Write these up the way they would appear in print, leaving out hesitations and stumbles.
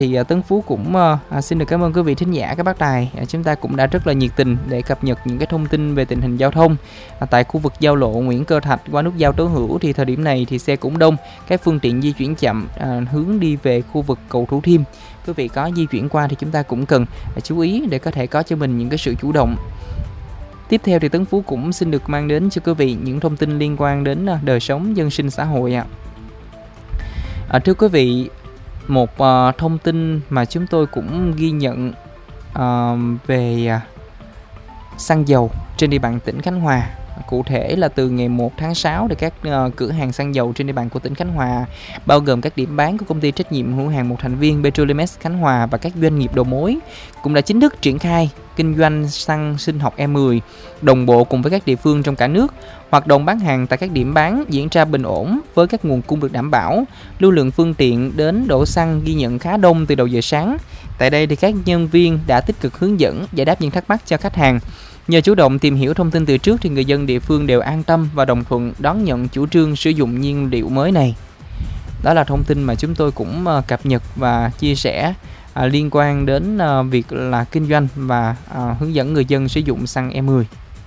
Thì Tấn Phú cũng xin được cảm ơn quý vị thính giả các bác đài. Chúng ta cũng đã rất là nhiệt tình để cập nhật những cái thông tin về tình hình giao thông tại khu vực giao lộ Nguyễn Cơ Thạch qua nút giao Tố Hữu. Thì thời điểm này thì xe cũng đông, các phương tiện di chuyển chậm hướng đi về khu vực cầu Thủ Thiêm. Quý vị có di chuyển qua thì chúng ta cũng cần chú ý để có thể có cho mình những cái sự chủ động. Tiếp theo thì Tấn Phú cũng xin được mang đến cho quý vị những thông tin liên quan đến đời sống dân sinh xã hội ạ. Thưa quý vị, một thông tin mà chúng tôi cũng ghi nhận về xăng dầu trên địa bàn tỉnh Khánh Hòa. Cụ thể là từ ngày 1 tháng 6 thì các cửa hàng xăng dầu trên địa bàn của tỉnh Khánh Hòa, bao gồm các điểm bán của công ty trách nhiệm hữu hạn một thành viên Petrolimex Khánh Hòa và các doanh nghiệp đầu mối, cũng đã chính thức triển khai kinh doanh xăng sinh học E10 đồng bộ cùng với các địa phương trong cả nước. Hoạt động bán hàng tại các điểm bán diễn ra bình ổn với các nguồn cung được đảm bảo. Lưu lượng phương tiện đến đổ xăng ghi nhận khá đông từ đầu giờ sáng. Tại đây thì các nhân viên đã tích cực hướng dẫn, giải đáp những thắc mắc cho khách hàng. Nhờ chủ động tìm hiểu thông tin từ trước thì người dân địa phương đều an tâm và đồng thuận đón nhận chủ trương sử dụng nhiên liệu mới này. Đó là thông tin mà chúng tôi cũng cập nhật và chia sẻ liên quan đến việc là kinh doanh và hướng dẫn người dân sử dụng xăng E10.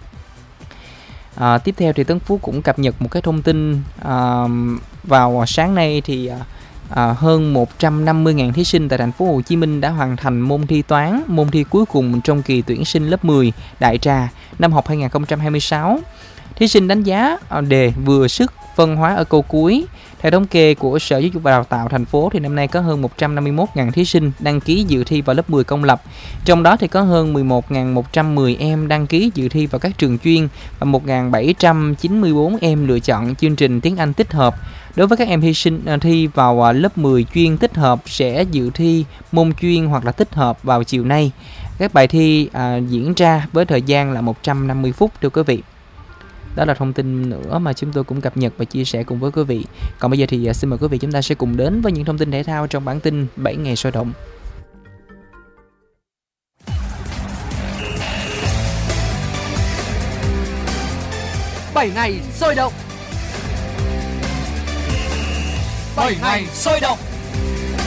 Tiếp theo thì Tấn Phú cũng cập nhật một cái thông tin vào sáng nay thì hơn 150.000 thí sinh tại thành phố Hồ Chí Minh đã hoàn thành môn thi toán, môn thi cuối cùng trong kỳ tuyển sinh lớp 10 đại trà năm học 2026. Thí sinh đánh giá đề vừa sức phân hóa ở câu cuối. Theo thống kê của Sở Giáo dục và Đào tạo thành phố thì năm nay có hơn 151.000 thí sinh đăng ký dự thi vào lớp 10 công lập. Trong đó thì có hơn 11.110 em đăng ký dự thi vào các trường chuyên và 1.794 em lựa chọn chương trình tiếng Anh tích hợp. Đối với các em thí sinh thi vào lớp 10 chuyên tích hợp sẽ dự thi môn chuyên hoặc là tích hợp vào chiều nay. Các bài thi diễn ra với thời gian là 150 phút thưa quý vị. Đó là thông tin nữa mà chúng tôi cũng cập nhật và chia sẻ cùng với quý vị. Còn bây giờ thì xin mời quý vị chúng ta sẽ cùng đến với những thông tin thể thao trong bản tin 7 ngày sôi động. 7 ngày sôi động. 7 ngày sôi động.